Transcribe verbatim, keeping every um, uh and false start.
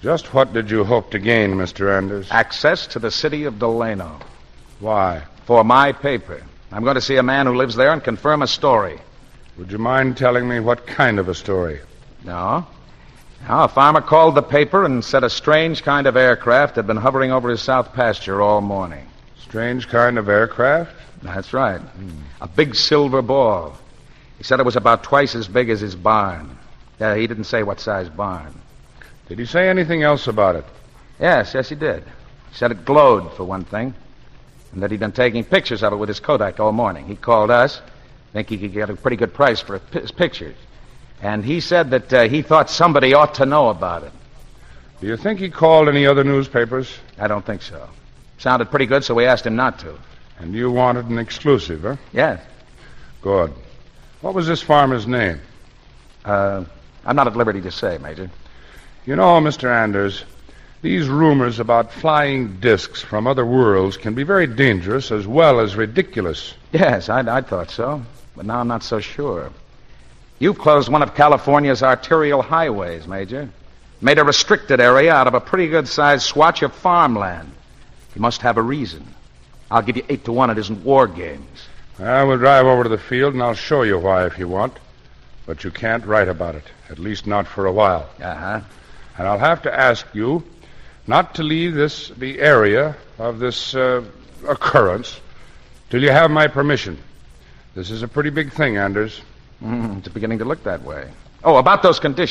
Just what did you hope to gain, Mister Anders? Access to the city of Delano. Why? For my paper. I'm going to see a man who lives there and confirm a story. Would you mind telling me what kind of a story? No. Now, a farmer called the paper and said a strange kind of aircraft had been hovering over his south pasture all morning. Strange kind of aircraft? That's right. Hmm. A big silver ball. He said it was about twice as big as his barn. Yeah, he didn't say what size barn. Did he say anything else about it? Yes, yes, he did. He said it glowed, for one thing, and that he'd been taking pictures of it with his Kodak all morning. He called us, think he could get a pretty good price for his pictures. And he said that uh, he thought somebody ought to know about it. Do you think he called any other newspapers? I don't think so. Sounded pretty good, so we asked him not to. And you wanted an exclusive, huh? Yes. Good. What was this farmer's name? Uh, I'm not at liberty to say, Major. You know, Mister Anders, these rumors about flying discs from other worlds can be very dangerous as well as ridiculous. Yes, I, I thought so, but now I'm not so sure. You've closed one of California's arterial highways, Major. Made a restricted area out of a pretty good-sized swatch of farmland. You must have a reason. I'll give you eight to one it isn't war games. I will drive over to the field, and I'll show you why if you want. But you can't write about it, at least not for a while. Uh-huh. And I'll have to ask you not to leave this the area of this uh, occurrence till you have my permission. This is a pretty big thing, Anders. Mm, it's beginning to look that way. Oh, about those conditions.